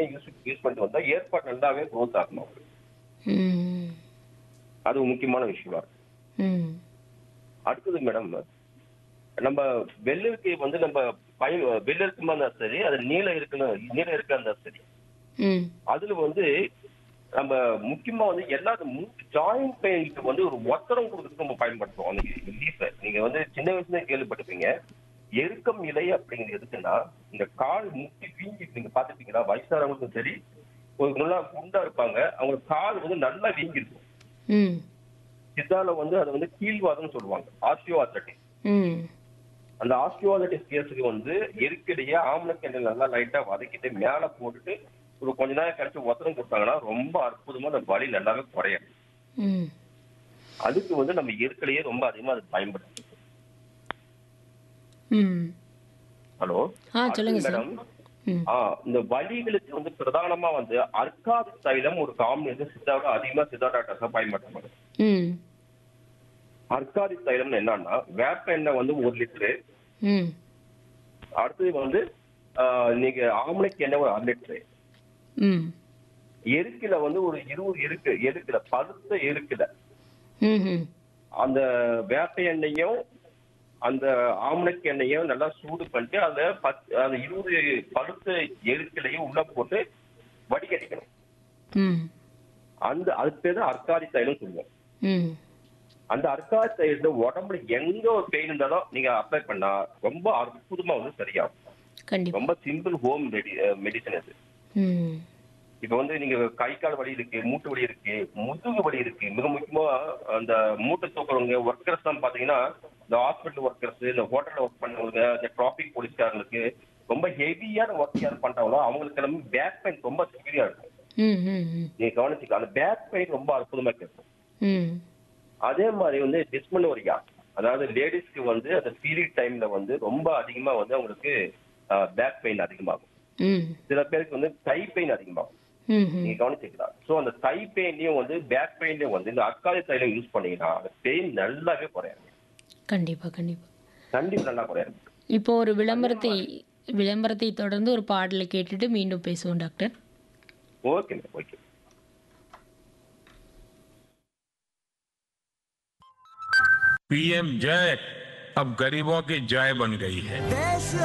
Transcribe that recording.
எண்ணெய் யூஸ் பண்ணிட்டு வந்தா ஏற்பாடு நல்லாவே க்ரோத் ஆகும் அவங்களுக்கு. ம். அது ஒரு முக்கியமான விஷயமா இருக்கு. ம். அடுத்தது மேடம், நம்ம வெள்ளரிக்கை வந்து நம்ம வெள்ளரிக்கமா இருந்தா சரி, அது நீலம் இருக்கா இருந்தா சரி, ம். அதுல வந்து நம்ம முக்கியமா வந்து எல்லா ஜாயிண்ட் பெயினுக்கு வந்து ஒரு ஒத்தடம் கொடுக்கறதுக்கு நம்ம பயன்படுத்துவோம். அந்த லீஃபை நீங்க வந்து சின்ன வயசுல கேள்விப்பட்டிருப்பீங்க. எருக்கம் இலை அப்படிங்கிறது எதுக்குன்னா, இந்த கால் முட்டி வீங்கி நீங்க பாத்துட்டீங்களா? வயசானவங்களுக்கும் சரி, ஒரு நல்லா குண்டா இருப்பாங்க, அவங்க கால் வந்து நல்லா வீங்கி இருக்கும். ம். சித்தால வந்து அதை வந்து கீழ்வாதம்னு சொல்லுவாங்க, ஆஸ்டியோஆர்த்ரைட்டிஸ். ம். அந்த ஆஸ்டியோஆர்த்ரைட்டிஸ் கேஸுக்கு வந்து எருக்கிடையே ஆம்லக் எண்ணெய் நல்லா லைட்டா வதக்கிட்டு மேல போட்டுட்டு ஒரு கொஞ்ச நேரம் கழிச்சு ஒத்தடம் கொடுத்தாங்கன்னா ரொம்ப அற்புதமா அந்த வலி நல்லாவே குறையும். ம். அதுக்கு வந்து நம்ம எருக்கலையே ரொம்ப அதிகமா அது பயன்படுத்தும். ம். ஹலோ. சொல்லுங்க அடுத்தது சார். மேடம், ம். இந்த வலிகளுக்கு வந்து பிரதானமா வந்து அர்க்காதி தைலம் ஒரு காம்பினேஷன் சித்தா டாக்டர்ஸ் பயன்படுத்துவாங்க. ம். அர்க்காதி தைலம்னு என்னன்னா, வேப்ப எண்ணெய் வந்து 1 லிட்டரு, ம். அடுத்தது வந்து நீங்க ஆமணக்கு எண்ணெய் ஒரு 1/2 லிட்டரு, ம். எருக்கில வந்து ஒரு 20 எருக்கில பழுத்த எருக்கில ம்ஹ்ம். அந்த வேப்ப எண்ணெயும் அந்த ஆமணக்கு எண்ணெயும் நல்லா சூடு பண்ணிட்டு அந்த 20 பழுத்த எருக்கிலையும் உள்ள போட்டு வடிகட்டிக்கணும். ம். அதுக்கு பேர் தான் அர்க்காதி தைலம் சொல்லுவோம். ம். அந்த அர்க்காதி தைலத்தை உடம்புல எங்க ஒரு பெயின் இருந்தாலும் நீங்க அப்ளை பண்ணா ரொம்ப அற்புதமா வந்து சரியாகும். கண்டிப்பா. ரொம்ப சிம்பிள் ஹோம் மெடிசன் அது. ம். இப்ப வந்து நீங்க கை கால் வலி இருக்கு, மூட்டு வலி இருக்கு, முதுகு வலி இருக்கு. மிக முக்கியமா அந்த மூட்டை தூக்குறவங்க ஒர்க்கர்ஸ் தான் பாத்தீங்கன்னா, இந்த ஹாஸ்பிட்டல் ஒர்க்கர்ஸ், இந்த ஹோட்டல்ல ஒர்க் பண்ணவங்க, இந்த டிராபிக் போலீஸ்காரங்களுக்கு ரொம்ப ஹெவியான ஒர்க் யார் பண்றாங்களோ அவங்களுக்கு எல்லாமே பேக் பெயின் ரொம்ப சிவியரா இருக்கும். ம். ம். ம். நீங்க கவனிச்சுக்க, அந்த பேக் பெயின் ரொம்ப அற்புதமா கேட்கும். ம். அதே மாதிரி வந்து டிஸ்மெனோரியா, அதாவது லேடிஸ்க்கு வந்து அந்த பீரியட் டைம்ல வந்து ரொம்ப அதிகமா வந்து அவங்களுக்கு பேக் பெயின் அதிகமாகும். ம். சில பேருக்கு வந்து டை பெயின் அதிகமாகும். ம்ஹ்ம். நீங்க கவனிச்சுக்கலாம். சோ அந்த டை பெயின்லயும் வந்து பேக் பெயின்லயும் வந்து இந்த அர்க்காதி தைலம் யூஸ் பண்ணீங்கன்னா அந்த பெயின் நல்லாவே குறையும். கண்டிப்பா, கண்டிப்பா. கண்டிப்பா நல்லா குறையும். இப்போ ஒரு அதே மாதிரி விளம்பரத்தை தொடர்ந்து ஒரு பாடலை கேட்டுட்டு மீண்டும் பேசுவோம் doctor. Okay ma'am, okay. PM जय अब गरीबों की जय बन गई है।